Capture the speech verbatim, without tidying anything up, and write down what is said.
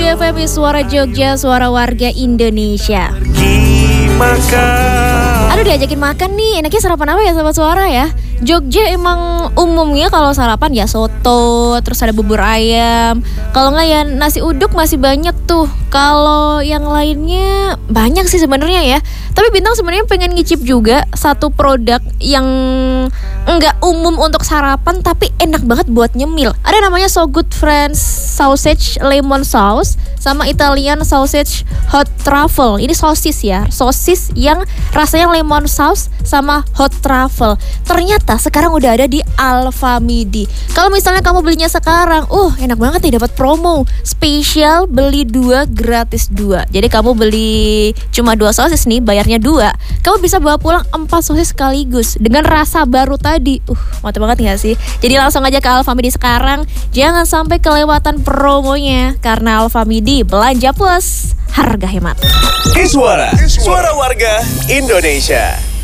Jogja F M, suara Jogja, suara warga Indonesia. Aduh, diajakin makan nih, enaknya sarapan apa ya sahabat suara ya? Jogja emang umumnya kalau sarapan ya soto, terus ada bubur ayam. Kalau nggak ya nasi uduk masih banyak tuh. Kalau yang lainnya banyak sih sebenarnya ya. Tapi Bintang sebenarnya pengen ngicip juga satu produk yang nggak umum untuk sarapan tapi enak banget buat nyemil. Ada namanya So Good Friends Sausage Lemon Sauce sama Italian Sausage Hot Truffle. Ini sosis ya, sosis yang rasanya lemon sauce sama hot truffle. Ternyata sekarang udah ada di Alfamidi. Kalau misalnya kamu belinya sekarang, uh enak banget nih, dapat promo spesial beli dua gratis dua. Jadi kamu beli cuma dua sosis nih, bayarnya dua, kamu bisa bawa pulang empat sosis sekaligus dengan rasa baru tadi. Uh mantap banget gak sih? Jadi langsung aja ke Alfamidi sekarang, jangan sampai kelewatan promonya karena Alfamidi belanja plus harga hemat. Iswara, suara warga Indonesia.